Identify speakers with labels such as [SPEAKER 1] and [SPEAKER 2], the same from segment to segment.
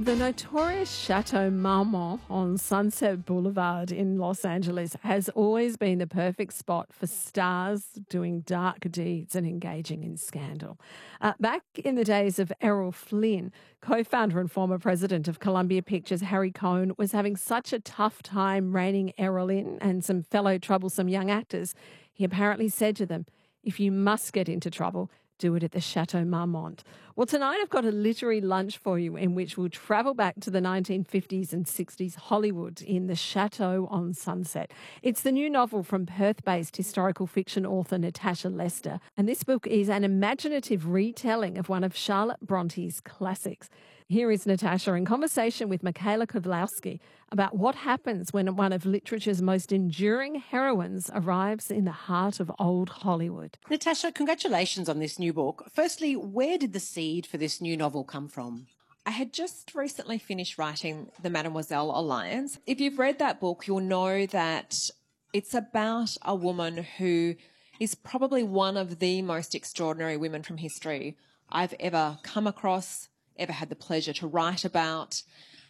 [SPEAKER 1] The notorious Chateau Marmont on Sunset Boulevard in Los Angeles has always been the perfect spot for stars doing dark deeds and engaging in scandal. Back in the days of Errol Flynn, co-founder and former president of Columbia Pictures Harry Cohn was having such a tough time reining Errol in and some fellow troublesome young actors, he apparently said to them, "If you must get into trouble, do it at the Chateau Marmont." Well, tonight I've got a literary lunch for you in which we'll travel back to the 1950s and 60s Hollywood in the Chateau on Sunset. It's the new novel from Perth-based historical fiction author Natasha Lester, and this book is an imaginative retelling of one of Charlotte Bronte's classics. Here is Natasha in conversation with Michaela Kozlowski about what happens when one of literature's most enduring heroines arrives in the heart of old Hollywood.
[SPEAKER 2] Natasha, congratulations on this new book. Firstly, where did the seed for this new novel come from?
[SPEAKER 3] I had just recently finished writing the Mademoiselle Alliance. If you've read that book, you'll know that it's about a woman who is probably one of the most extraordinary women from history I've ever come across, ever had the pleasure to write about.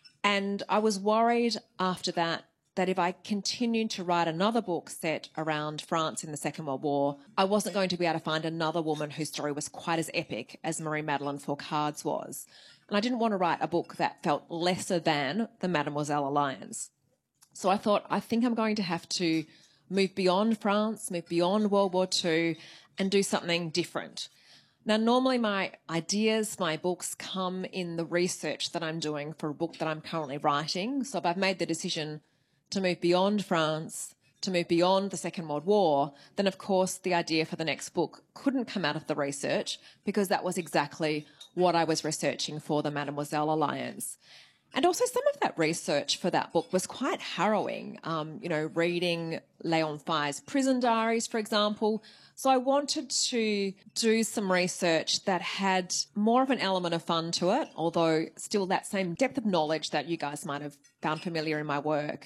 [SPEAKER 3] And I was worried after that if I continued to write another book set around France in the Second World War, I wasn't going to be able to find another woman whose story was quite as epic as Marie-Madeleine Fourcade's was. And I didn't want to write a book that felt lesser than the Mademoiselle Alliance. So I thought, I think I'm going to have to move beyond France, move beyond World War II, and do something different. Now, normally my ideas, my books come in the research that I'm doing for a book that I'm currently writing. So if I've made the decision to move beyond France, to move beyond the Second World War, then of course the idea for the next book couldn't come out of the research because that was exactly what I was researching for the Mademoiselle Alliance. And also some of that research for that book was quite harrowing, reading Léon Faye's prison diaries, for example. So I wanted to do some research that had more of an element of fun to it, although still that same depth of knowledge that you guys might have found familiar in my work.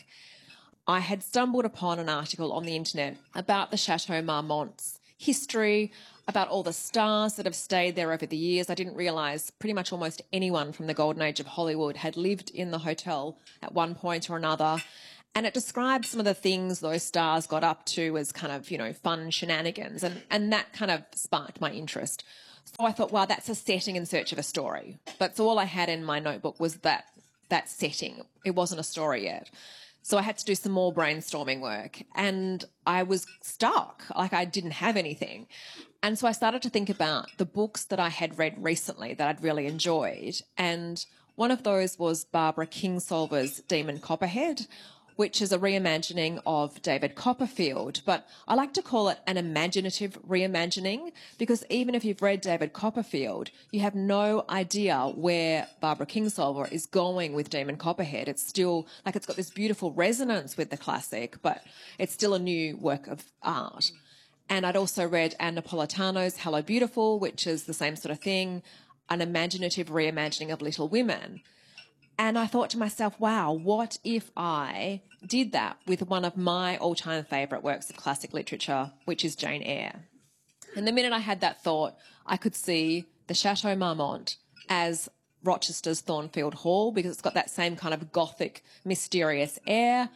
[SPEAKER 3] I had stumbled upon an article on the internet about the Chateau Marmont's history, about all the stars that have stayed there over the years. I didn't realise pretty much almost anyone from the golden age of Hollywood had lived in the hotel at one point or another. And it described some of the things those stars got up to as kind of, fun shenanigans. And that kind of sparked my interest. So I thought, wow, that's a setting in search of a story. But so all I had in my notebook was that setting. It wasn't a story yet. So I had to do some more brainstorming work and I was stuck, like I didn't have anything. And so I started to think about the books that I had read recently that I'd really enjoyed. And one of those was Barbara Kingsolver's Demon Copperhead, which is a reimagining of David Copperfield. But I like to call it an imaginative reimagining because even if you've read David Copperfield, you have no idea where Barbara Kingsolver is going with Demon Copperhead. It's still, it's got this beautiful resonance with the classic, but it's still a new work of art. And I'd also read Ann Napolitano's Hello Beautiful, which is the same sort of thing, an imaginative reimagining of Little Women. And I thought to myself, wow, what if I did that with one of my all-time favourite works of classic literature, which is Jane Eyre? And the minute I had that thought, I could see the Chateau Marmont as Rochester's Thornfield Hall because it's got that same kind of gothic, mysterious air.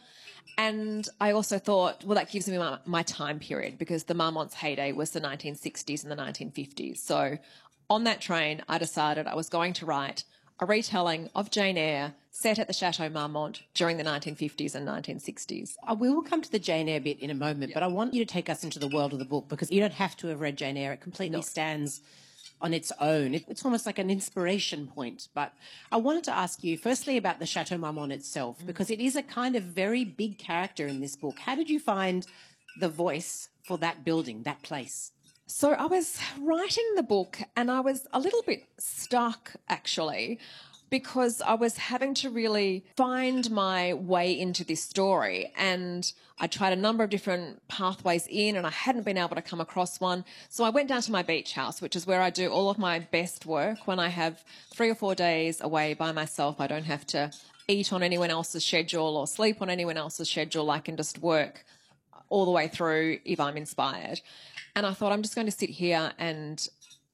[SPEAKER 3] And I also thought, well, that gives me my time period because the Marmont's heyday was the 1960s and the 1950s. So on that train, I decided I was going to write a retelling of Jane Eyre set at the Chateau Marmont during the 1950s and 1960s.
[SPEAKER 2] We will come to the Jane Eyre bit in a moment, but I want you to take us into the world of the book because you don't have to have read Jane Eyre. It completely stands on its own. It's almost like an inspiration point. But I wanted to ask you firstly about the Chateau Marmont itself because it is a kind of very big character in this book. How did you find the voice for that building, that place?
[SPEAKER 3] So I was writing the book and I was a little bit stuck actually because I was having to really find my way into this story and I tried a number of different pathways in and I hadn't been able to come across one. So I went down to my beach house, which is where I do all of my best work when I have 3 or 4 days away by myself. I don't have to eat on anyone else's schedule or sleep on anyone else's schedule. I can just work all the way through if I'm inspired. And I thought I'm just going to sit here and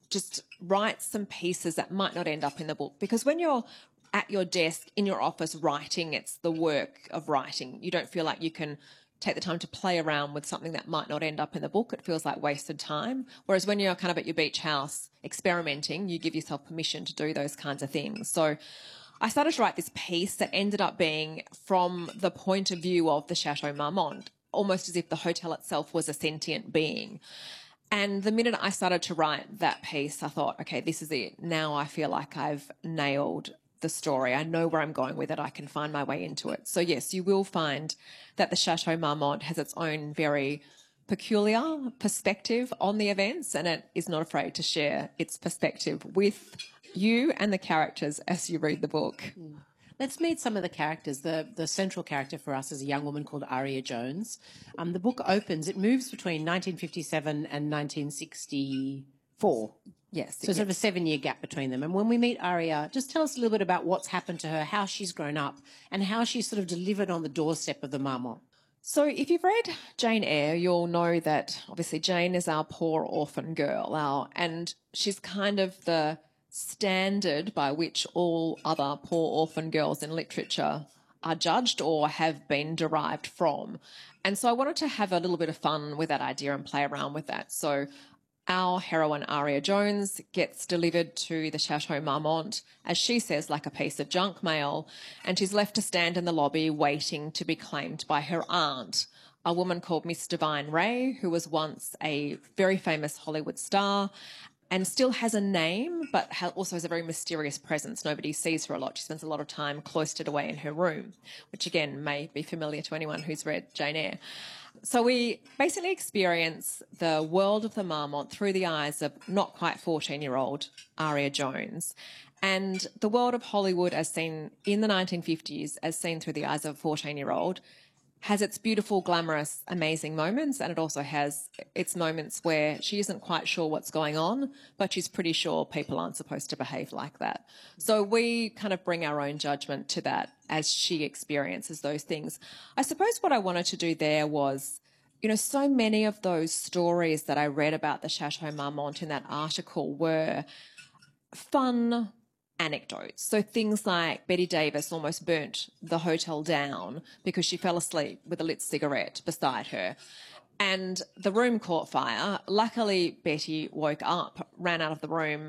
[SPEAKER 3] just write some pieces that might not end up in the book. Because when you're at your desk in your office writing, it's the work of writing. You don't feel like you can take the time to play around with something that might not end up in the book. It feels like wasted time. Whereas when you're kind of at your beach house experimenting, you give yourself permission to do those kinds of things. So I started to write this piece that ended up being from the point of view of the Chateau Marmont, almost as if the hotel itself was a sentient being. And the minute I started to write that piece, I thought, okay, this is it. Now I feel like I've nailed the story. I know where I'm going with it. I can find my way into it. So yes, you will find that the Chateau Marmont has its own very peculiar perspective on the events, and it is not afraid to share its perspective with you and the characters as you read the book.
[SPEAKER 2] Let's meet some of the characters. The central character for us is a young woman called Aria Jones. The book opens, it moves between 1957 and 1964.
[SPEAKER 3] Yes.
[SPEAKER 2] So sort of a 7-year gap between them. And when we meet Aria, just tell us a little bit about what's happened to her, how she's grown up, and how she's sort of delivered on the doorstep of the Marmont.
[SPEAKER 3] So if you've read Jane Eyre, you'll know that obviously Jane is our poor orphan girl, and she's kind of the standard by which all other poor orphan girls in literature are judged or have been derived from. And so I wanted to have a little bit of fun with that idea and play around with that. So our heroine, Aria Jones, gets delivered to the Chateau Marmont, as she says, like a piece of junk mail, and she's left to stand in the lobby waiting to be claimed by her aunt, a woman called Miss Divine Ray, who was once a very famous Hollywood star and still has a name, but also has a very mysterious presence. Nobody sees her a lot. She spends a lot of time cloistered away in her room, which again may be familiar to anyone who's read Jane Eyre. So we basically experience the world of the Marmont through the eyes of not quite 14-year-old Aria Jones, and the world of Hollywood as seen in the 1950s, as seen through the eyes of a 14-year-old, has its beautiful, glamorous, amazing moments, and it also has its moments where she isn't quite sure what's going on, but she's pretty sure people aren't supposed to behave like that. So we kind of bring our own judgment to that as she experiences those things. I suppose what I wanted to do there was, you know, so many of those stories that I read about the Chateau Marmont in that article were fun anecdotes. So things like Betty Davis almost burnt the hotel down because she fell asleep with a lit cigarette beside her. And the room caught fire. Luckily, Betty woke up, ran out of the room,